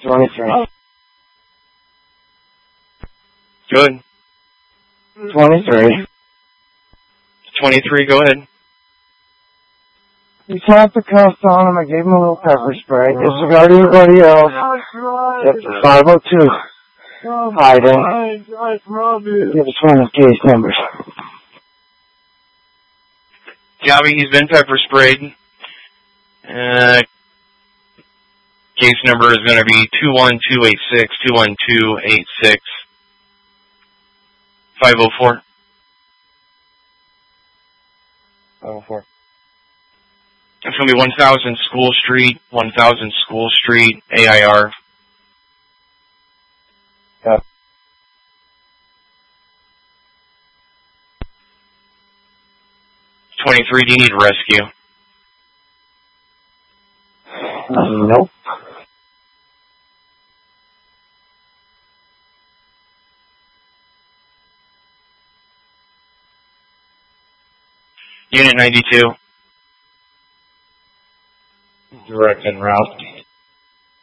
23. Good. 23. 23, go ahead. He tapped the cuffs on him. I gave him a little pepper spray. Disregard anybody else. Except for 502. Hiding. Give us one of the case numbers. Gabby, he's been pepper sprayed. Case number is going to be 21286, 21286, 504. 504. It's going to be 1000 School Street, 1000 School Street, AIR. Yeah. Do you need rescue? Nope. Unit 92. Direct en route.